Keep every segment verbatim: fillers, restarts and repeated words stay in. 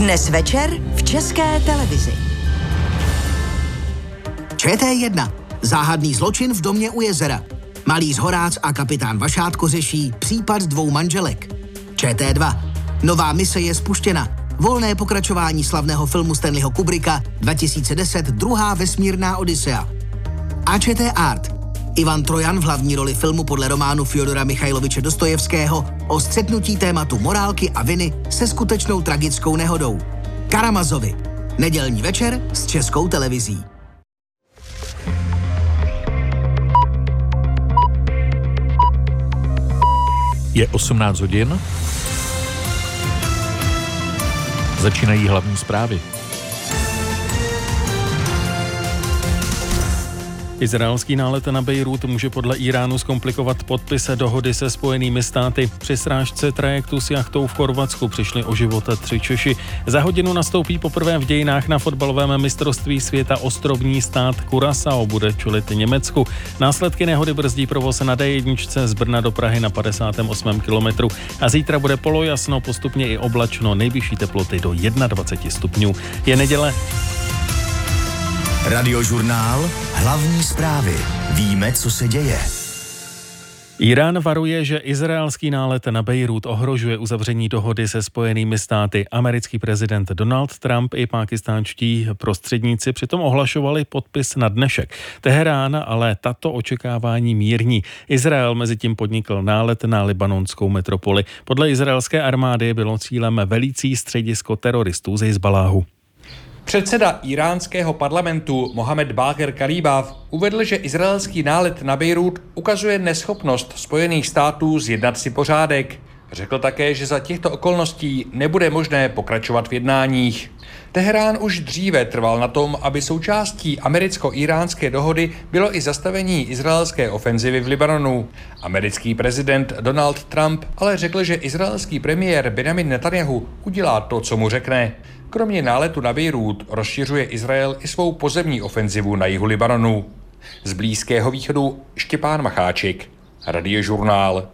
Dnes večer v České televizi. Č T jedna. Záhadný zločin v domě u jezera. Malý Zhorác a kapitán Vašátko řeší případ dvou manželek. Č T dva. Nová mise je spuštěna. Volné pokračování slavného filmu Stanleyho Kubricka dva tisíce deset Druhá vesmírná Odisea. A Č T Art. Ivan Trojan v hlavní roli filmu podle románu Fjodora Michajloviče Dostojevského o střetnutí tématu morálky a viny se skutečnou tragickou nehodou. Karamazovi. Nedělní večer s Českou televizí. Je osmnáct hodin. Začínají hlavní zprávy. Izraelský nálet na Bejrút může podle Íránu zkomplikovat podpis dohody se Spojenými státy. Při srážce trajektu s jachtou v Chorvatsku přišli o život tři Češi. Za hodinu nastoupí poprvé v dějinách na fotbalovém mistrovství světa ostrovní stát Curaçao, bude čelit Německu. Následky nehody brzdí provoz na D jedna z Brna do Prahy na padesátém osmém kilometru. A zítra bude polojasno, postupně i oblačno, nejvyšší teploty do dvacet jedna stupňů. Je neděle. Radiožurnál. Hlavní zprávy. Víme, co se děje. Irán varuje, že izraelský nálet na Bejrút ohrožuje uzavření dohody se Spojenými státy. Americký prezident Donald Trump i pákistánští prostředníci přitom ohlašovali podpis na dnešek. Teherán ale tato očekávání mírní. Izrael mezitím podnikl nálet na libanonskou metropoli. Podle izraelské armády bylo cílem velící středisko teroristů z Hizbaláhu. Předseda iránského parlamentu Mohamed Baqir Kalibaf uvedl, že izraelský nálet na Bejrút ukazuje neschopnost Spojených států zjednat si pořádek. Řekl také, že za těchto okolností nebude možné pokračovat v jednáních. Teherán už dříve trval na tom, aby součástí americko-iránské dohody bylo i zastavení izraelské ofenzivy v Libanonu. Americký prezident Donald Trump ale řekl, že izraelský premiér Benjamin Netanyahu udělá to, co mu řekne. Kromě náletu na Bejrút rozšiřuje Izrael i svou pozemní ofenzivu na jihu Libanonu. Z Blízkého východu Štěpán Macháček, Radiožurnál.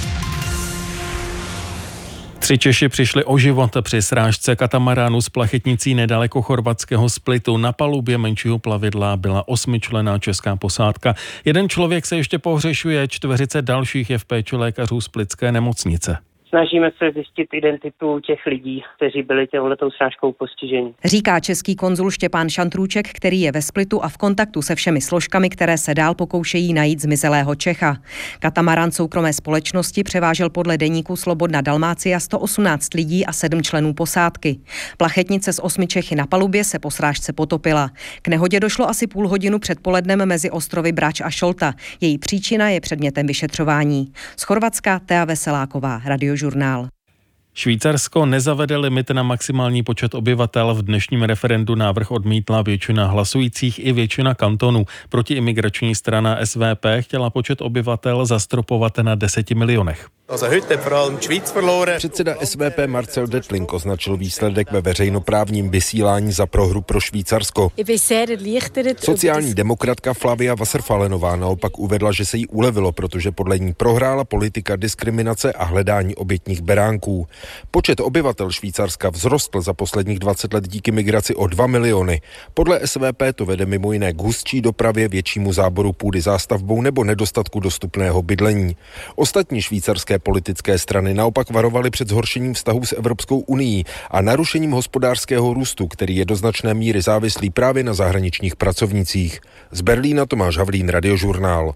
Tři Češi přišli o život při srážce katamaránu s plachetnicí nedaleko chorvatského Splitu. Na palubě menšího plavidla byla osmičlenná česká posádka. Jeden člověk se ještě pohřešuje, čtveřicet dalších je v péči lékařů splitské nemocnice. Snažíme se zjistit identitu těch lidí, kteří byli těmhletou srážkou postiženi. Říká český konzul Štěpán Šantrůček, který je ve Splitu a v kontaktu se všemi složkami, které se dál pokoušejí najít zmizelého Čecha. Katamarán soukromé společnosti převážel podle deníku Slobodna Dalmácia sto osmnáct lidí a sedm členů posádky. Plachetnice s osmi Čechy na palubě se po srážce potopila. K nehodě došlo asi půl hodinu před polednem mezi ostrovy Brač a Šolta. Její příčina je předmětem vyšetřování. Z Chorvatska Tea Veseláková, Radio Žurnál. Švýcarsko nezavede limit na maximální počet obyvatel. V dnešním referendu návrh odmítla většina hlasujících i většina kantonů. Protiimigrační strana S V P chtěla počet obyvatel zastropovat na deseti milionech. Předseda S V P Marcel Dettling označil výsledek ve veřejnoprávním vysílání za prohru pro Švýcarsko. Sociální demokratka Flavia Wasserfallenová naopak uvedla, že se jí ulevilo, protože podle ní prohrála politika diskriminace a hledání obětních beránků. Počet obyvatel Švýcarska vzrostl za posledních dvacet let díky migraci o dva miliony. Podle S V P to vede mimo jiné k hustší dopravě, většímu záboru půdy zástavbou nebo nedostatku dostupného bydlení. Ostatní švýcarské politické strany naopak varovaly před zhoršením vztahů s Evropskou unií a narušením hospodářského růstu, který je do značné míry závislý právě na zahraničních pracovnících. Z Berlína Tomáš Havlín, Radiožurnál.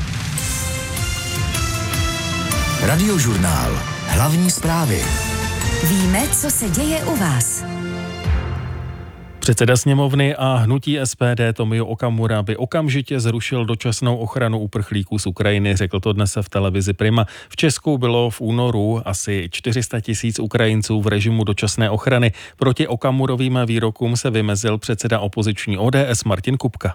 Radiožurnál. Hlavní zprávy. Víme, co se děje u vás. Předseda sněmovny a hnutí S P D Tomio Okamura by okamžitě zrušil dočasnou ochranu uprchlíků z Ukrajiny, řekl to dnes v televizi Prima. V Česku bylo v únoru asi čtyři sta tisíc Ukrajinců v režimu dočasné ochrany. Proti Okamurovým výrokům se vymezil předseda opoziční O D S Martin Kupka.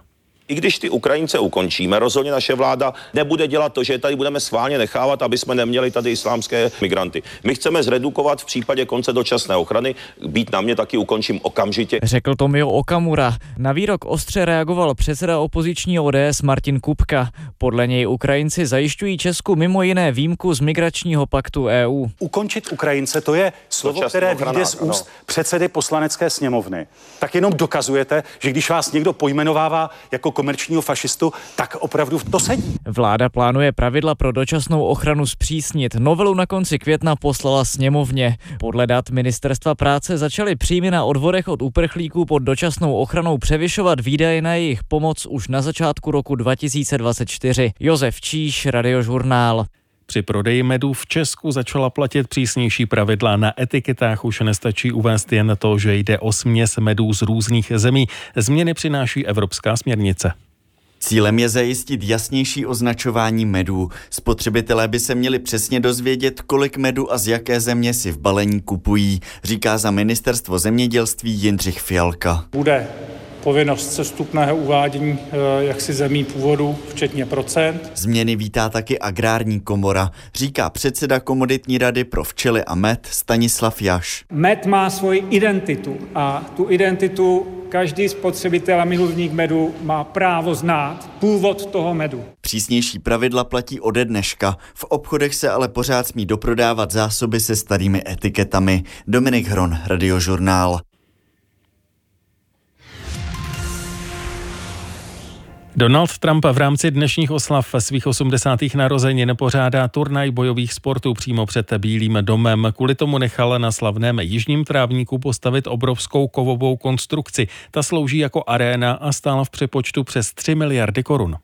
I když ty Ukrajince ukončíme, rozhodně naše vláda nebude dělat to, že tady budeme schválně nechávat, aby jsme neměli tady islámské migranty. My chceme zredukovat v případě konce dočasné ochrany, být na mě taky ukončím okamžitě. Řekl Tomio Okamura. Na výrok ostře reagoval předseda opoziční O D S Martin Kupka. Podle něj Ukrajinci zajišťují Česku mimo jiné výjimku z migračního paktu E U. Ukončit Ukrajince, to je slovo, které vyjde z úst předsedy poslanecké sněmovny. Tak jenom dokazujete, že když vás někdo pojmenovává jako komerčního fašistu, tak opravdu to sedí. Vláda plánuje pravidla pro dočasnou ochranu zpřísnit. Novelu na konci května poslala sněmovně. Podle dat Ministerstva práce začaly příjmy na odvodech od uprchlíků pod dočasnou ochranou převyšovat výdaje na jejich pomoc už na začátku roku dva tisíce dvacet čtyři. Josef Číš, Radiožurnál. Při prodeji medu v Česku začala platit přísnější pravidla. Na etiketách už nestačí uvést jen to, že jde o směs medů z různých zemí. Změny přináší evropská směrnice. Cílem je zajistit jasnější označování medů. Spotřebitelé by se měli přesně dozvědět, kolik medu a z jaké země si v balení kupují, říká za ministerstvo zemědělství Jindřich Fialka. Bude povinnost sestupného uvádění jaksi zemí původu, včetně procent. Změny vítá taky agrární komora, říká předseda komoditní rady pro včely a med Stanislav Jaš. Med má svoji identitu a tu identitu každý spotřebitel a milovník medu má právo znát původ toho medu. Přísnější pravidla platí ode dneška. V obchodech se ale pořád smí doprodávat zásoby se starými etiketami. Dominik Hron, Radiožurnál. Donald Trump v rámci dnešních oslav svých osmdesátých narozenin pořádá turnaj bojových sportů přímo před Bílým domem. Kvůli tomu nechal na slavném jižním trávníku postavit obrovskou kovovou konstrukci. Ta slouží jako aréna a stála v přepočtu přes tři miliardy korun.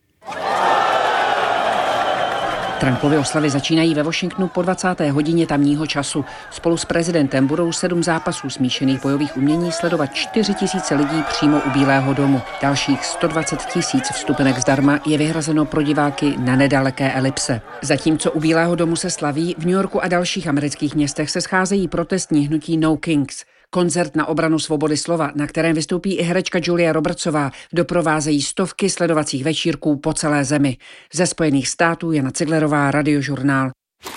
Trumpovy oslavy začínají ve Washingtonu po dvacáté hodině tamního času. Spolu s prezidentem budou sedm zápasů smíšených bojových umění sledovat čtyři tisíce lidí přímo u Bílého domu. Dalších sto dvacet tisíc vstupenek zdarma je vyhrazeno pro diváky na nedaleké elipse. Zatímco u Bílého domu se slaví, v New Yorku a dalších amerických městech se scházejí protestní hnutí No Kings. Koncert na obranu svobody slova, na kterém vystoupí i herečka Julia Robertsová, doprovázejí stovky sledovacích večírků po celé zemi. Ze Spojených států Jana Ciglerová, Radiožurnál.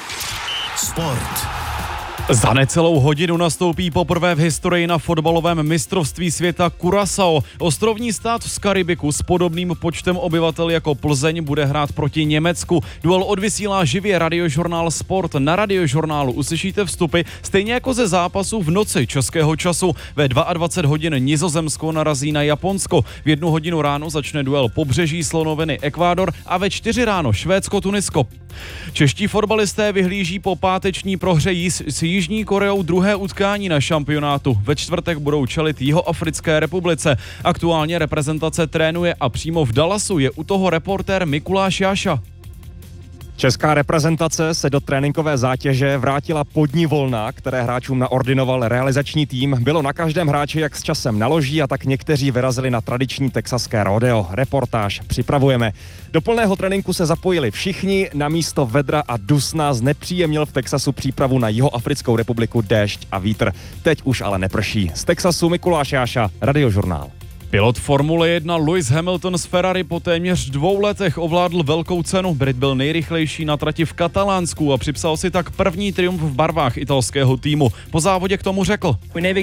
Sport. Za necelou hodinu nastoupí poprvé v historii na fotbalovém mistrovství světa Curaçao. Ostrovní stát z Karibiku s podobným počtem obyvatel jako Plzeň bude hrát proti Německu. Duel odvysílá živě Radiožurnál Sport. Na Radiožurnálu uslyšíte vstupy stejně jako ze zápasu v noci českého času. Ve dvacet dva hodin Nizozemsko narazí na Japonsko. V jednu hodinu ráno začne duel Pobřeží slonoviny Ekvádor a ve čtyři ráno Švédsko-Tunisko. Čeští fotbalisté vyhlíží po páteční prohře s Jižní Koreou druhé utkání na šampionátu. Ve čtvrtek budou čelit Jihoafrické republice. Aktuálně reprezentace trénuje a přímo v Dallasu je u toho reportér Mikuláš Jáša. Česká reprezentace se do tréninkové zátěže vrátila po dni volna, které hráčům naordinoval realizační tým. Bylo na každém hráči, jak s časem naloží, a tak někteří vyrazili na tradiční texaské rodeo. Reportáž připravujeme. Do plného tréninku se zapojili všichni. Na místo vedra a dusna znepříjemnil v Texasu přípravu na Jihoafrickou republiku déšť a vítr. Teď už ale neprší. Z Texasu Mikuláš Jáša, Radiožurnál. Pilot Formule jedna Lewis Hamilton z Ferrari po téměř dvou letech ovládl velkou cenu. Brit byl nejrychlejší na trati v Katalánsku a připsal si tak první triumf v barvách italského týmu. Po závodě k tomu řekl: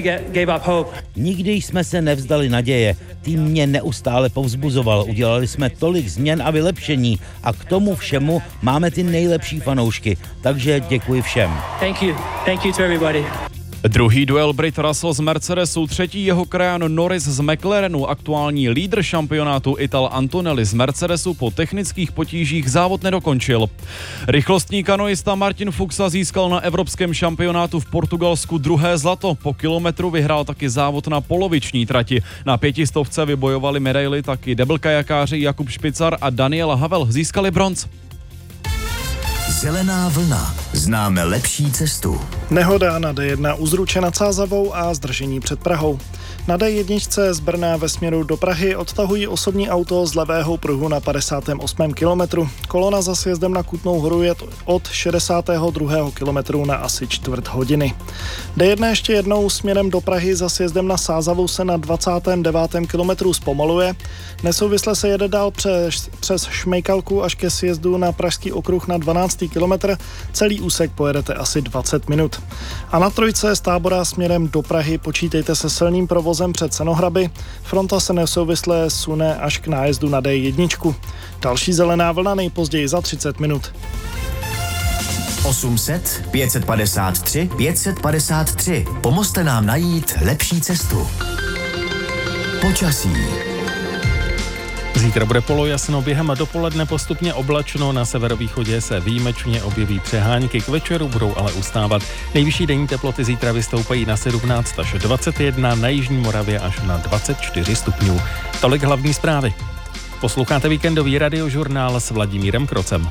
Nikdy jsme se nevzdali naděje. Tým mě neustále povzbuzoval. Udělali jsme tolik změn a vylepšení a k tomu všemu máme ty nejlepší fanoušky. Takže děkuji všem. Thank you. Thank you to everybody. Druhý duel Brit Russell z Mercedesu, třetí jeho krajan Norris z McLarenu, aktuální lídr šampionátu Ital Antonelli z Mercedesu po technických potížích závod nedokončil. Rychlostní kanoista Martin Fuxa získal na evropském šampionátu v Portugalsku druhé zlato. Po kilometru vyhrál taky závod na poloviční trati. Na pětistovce vybojovali medaily taky deblkajakáři Jakub Špicar a Daniel Havel, získali bronz. Zelená vlna. Známe lepší cestu. Nehoda na D jedna u Zruče nad Sázavou a zdržení před Prahou. Na D jedna z Brna ve směru do Prahy odtahují osobní auto z levého pruhu na padesátém osmém kilometru. Kolona za sjezdem na Kutnou Horu je od šedesátého druhého kilometru na asi čtvrt hodiny. D jedna ještě jednou směrem do Prahy za sjezdem na Sázavu se na dvacátém devátém kilometru zpomaluje. Nesouvisle se jede dál přes, přes Šmejkalku až ke sjezdu na Pražský okruh na dvanáctý kilometr. Celý úsek pojedete asi dvacet minut. A na trojce z Tábora směrem do Prahy počítejte se silným provozem před Senohraby. Fronta se nesouvisle sune až k nájezdu na D jedna. Další zelená vlna nejpozději za třicet minut. osm set pět set padesát tři pět set padesát tři. Pomozte nám najít lepší cestu. Počasí. Zítra bude polojasno, během a dopoledne postupně oblačno, na severovýchodě se výjimečně objeví přehánky, k večeru budou ale ustávat. Nejvyšší denní teploty zítra vystoupají na sedmnáct až dvacet jedna, na jižní Moravě až na dvacet čtyři stupňů. Tolik hlavní zprávy. Posloucháte víkendový radiožurnál s Vladimírem Krocem.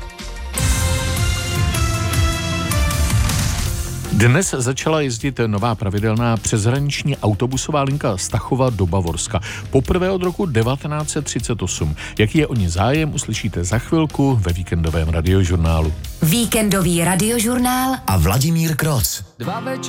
Dnes začala jezdit nová pravidelná přeshraniční autobusová linka Stachova do Bavorska. Poprvé od roku devatenáct set třicet osm. Jaký je o ní zájem, uslyšíte za chvilku ve víkendovém radiožurnálu. Víkendový radiožurnál a Vladimír Kroc. Dva večer